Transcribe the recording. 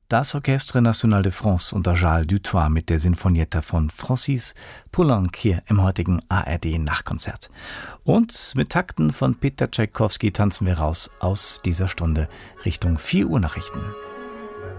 Das Orchestre National de France unter Charles Dutoit mit der Sinfonietta von Francis Poulenc hier im heutigen ARD-Nachkonzert. Und mit Takten von Peter Tschaikowski tanzen wir raus aus dieser Stunde Richtung 4 Uhr Nachrichten.